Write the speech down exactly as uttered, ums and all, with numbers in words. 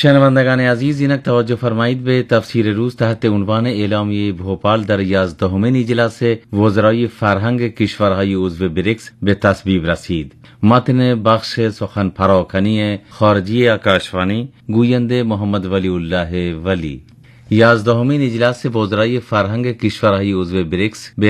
شنوندگان عزیز، اینک توجه فرمایید به تفسیر روز تحت عنوان اعلامیه بھوپال در یازدهمین اجلاس وزرای فرهنگ کشورهای عضو بریکس به تصویب رسید. متن بخش سخن پراکنی خارجی آکاشوانی، گوینده محمد ولی الله ولی. یازدهمین اجلاس وزرای فرهنگ کشورهای عضو بریکس به